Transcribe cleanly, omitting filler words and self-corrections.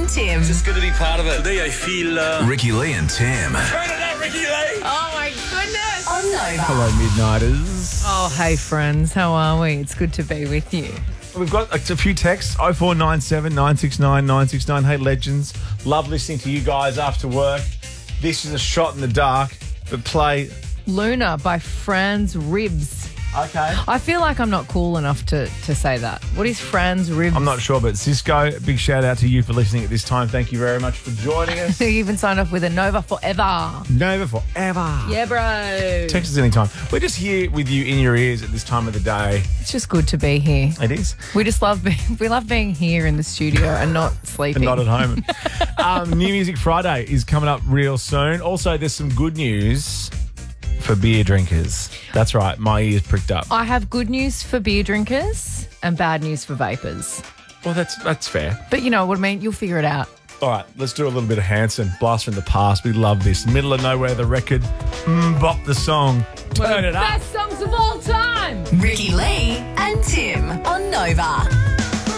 Tim. Just good to be part of it. Today I feel... Ricky Lee and Tim. Turn it up, Ricky Lee! Oh, my goodness. On Nova. Hello, Midnighters. Oh, hey, friends. How are we? It's good to be with you. We've got a few texts, 0497 969 969. Hey, legends. Love listening to you guys after work. This is a shot in the dark, but play... Luna by Franz Ribs. Okay. I feel like I'm not cool enough to say that. What is Franz Ribs? I'm not sure, but Cisco, big shout out to you for listening at this time. Thank you very much for joining us. You even signed off with a Nova Forever. Nova forever. Yeah, bro. Text us anytime. We're just here with you in your ears at this time of the day. It's just good to be here. It is. We just love being here in the studio and not sleeping. And not at home. New Music Friday is coming up real soon. Also, there's some good news for beer drinkers. That's right. My ears pricked up. I have good news for beer drinkers and bad news for vapors. Well, that's fair. But you know what I mean? You'll figure it out. All right, let's do a little bit of Hanson. Blast from the past. We love this. Middle of nowhere, the record. Bop the song. Turn it up. Best songs of all time. Ricky Lee and Tim on Nova.